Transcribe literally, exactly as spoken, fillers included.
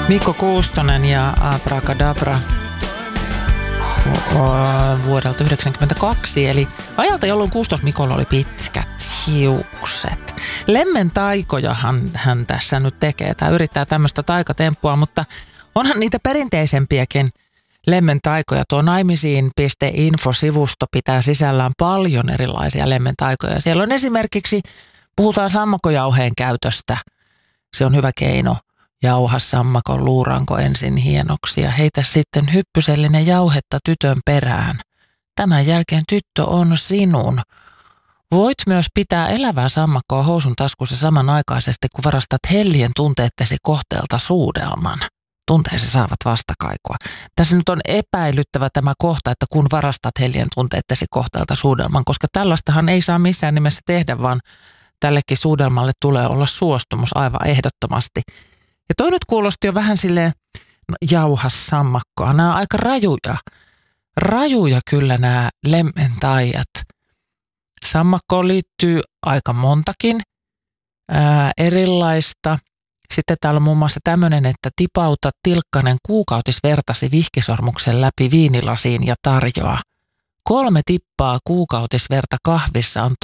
Mikko Kuustonen ja Abracadabra vuodelta yhdeksänkymmentäkaksi, eli ajalta, jolloin Kuustos Mikolla oli pitkät hiukset. Lemmen taikojahan hän tässä nyt tekee, tai yrittää tämmöistä taikatemppua, mutta onhan niitä perinteisempiäkin lemmen taikoja. Tuo naimisiin piste info-sivusto pitää sisällään paljon erilaisia lemmen taikoja. Siellä on esimerkiksi, puhutaan sammakojauheen käytöstä, se on hyvä keino. Jauha sammakon luuranko ensin hienoksi ja heitä sitten hyppysellinen jauhetta tytön perään. Tämän jälkeen tyttö on sinun. Voit myös pitää elävää sammakkoa housun taskussa samanaikaisesti, kun varastat hellien tunteettesi kohteelta suudelman. Tunteesi saavat vastakaikua. Tässä nyt on epäilyttävä tämä kohta, että kun varastat hellien tunteettesi kohteelta suudelman, koska tällaistahan ei saa missään nimessä tehdä, vaan tällekin suudelmalle tulee olla suostumus aivan ehdottomasti. Ja toi nyt kuulosti jo vähän silleen, no, jauha sammakkoa. Nämä on aika rajuja. Rajuja kyllä nämä lemmentajat. Sammakkoon liittyy aika montakin ää, erilaista. Sitten täällä on muun muassa tämmöinen, että tipauta tilkkanen kuukautisvertasi vihkisormuksen läpi viinilasiin ja tarjoa. Kolme tippaa kuukautisverta kahvissa on